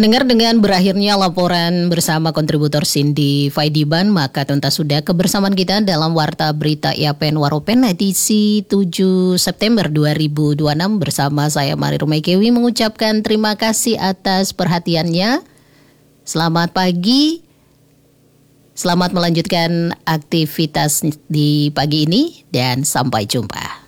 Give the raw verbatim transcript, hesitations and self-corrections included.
Pendengar, dengan berakhirnya laporan bersama kontributor Cindy Faidiban, maka tuntas sudah kebersamaan kita dalam Warta Berita I A P N Waropen edisi tujuh September dua ribu dua puluh enam bersama saya Mari Rumekewi mengucapkan terima kasih atas perhatiannya. Selamat pagi, selamat melanjutkan aktivitas di pagi ini dan sampai jumpa.